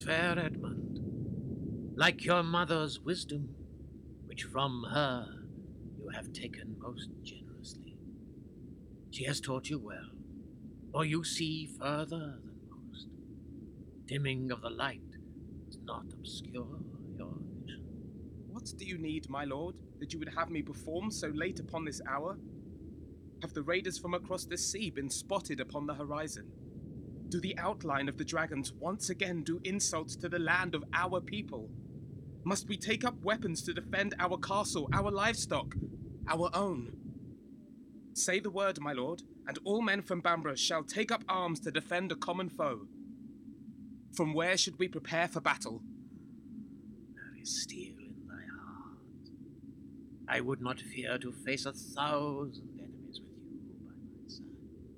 Fair Edmund, like your mother's wisdom, which from her you have taken most generously. She has taught you well, for you see further than most. Dimming of the light does not obscure your vision. What do you need, my lord, that you would have me perform so late upon this hour? Have the raiders from across the sea been spotted upon the horizon? Do the outline of the dragons once again do insults to the land of our people? Must we take up weapons to defend our castle, our livestock, our own? Say the word, my lord, and all men from Bambra shall take up arms to defend a common foe. From where should we prepare for battle? There is steel in thy heart. I would not fear to face 1,000 enemies with you by my side.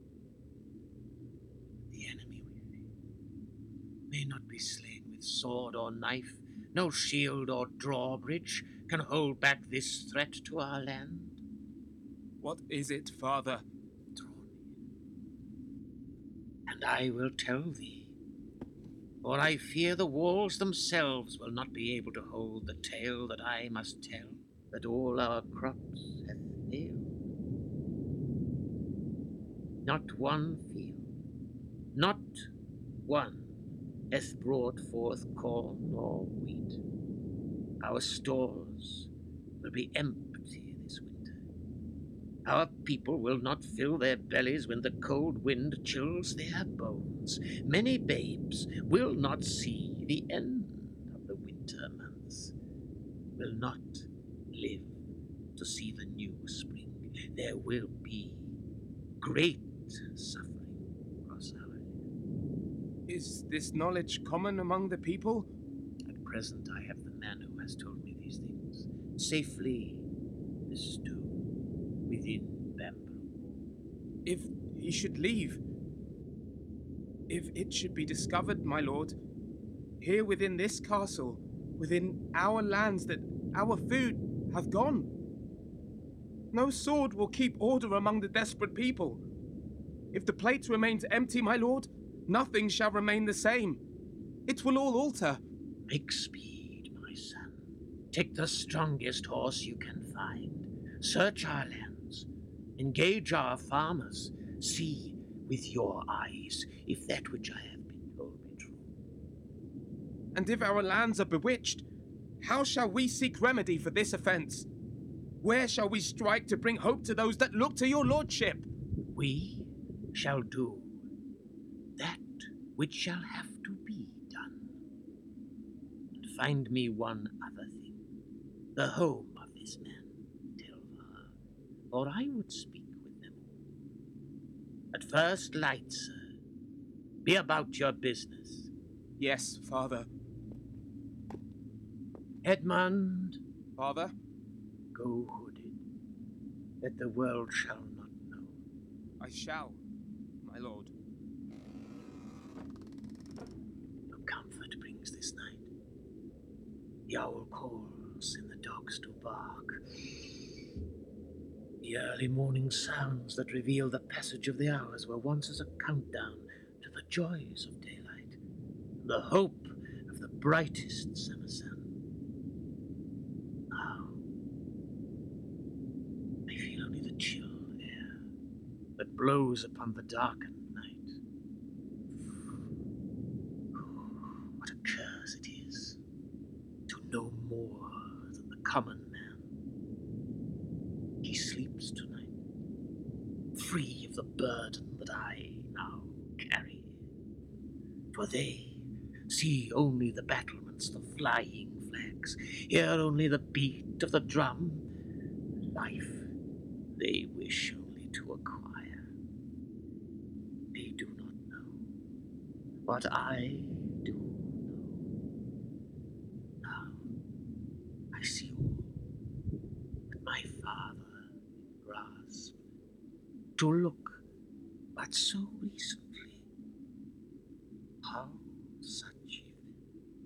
The enemy we face may not be slain with sword or knife. No shield or drawbridge can hold back this threat to our land. What is it, father? Draw near, and I will tell thee. For I fear the walls themselves will not be able to hold the tale that I must tell, that all our crops have failed. Not one field, not one, hath brought forth corn or wheat. Our stores will be empty this winter. Our people will not fill their bellies when the cold wind chills their bones. Many babes will not see the end of the winter months, will not live to see the new spring. There will be great suffering across our land. Is this knowledge common among the people? At present I have the man who has told me these things, safely bestowed within Bambra. If he should leave, if it should be discovered, my lord, here within this castle, within our lands, that our food hath gone, no sword will keep order among the desperate people. If the plate remains empty, my lord, nothing shall remain the same. It will all alter. Make speed, my son. Take the strongest horse you can find. Search our lands. Engage our farmers. See with your eyes if that which I have been told be true. And if our lands are bewitched, how shall we seek remedy for this offence? Where shall we strike to bring hope to those that look to your lordship? We shall do that which shall have to be done. And find me one other thing, the home of this man, Tilvar, or I would speak with them all. At first light, sir, be about your business. Yes, father. Edmund, Father? go hooded, that the world shall not know. I shall, my lord. No comfort brings this night. The owl calls and the dogs do bark. The early morning sounds that reveal the passage of the hours were once as a countdown to the joys of daylight, the hope of the brightest summer sun. Now, I feel only the chill air that blows upon the darkened night. What a curse it is to know more than the common man. He sleeps tonight, free of the burden that I now carry. For they see only the battlements, the flying flags, hear only the beat of the drum. Life they wish only to acquire. They do not know what I do know. Now I see all that my father grasped to look but so recently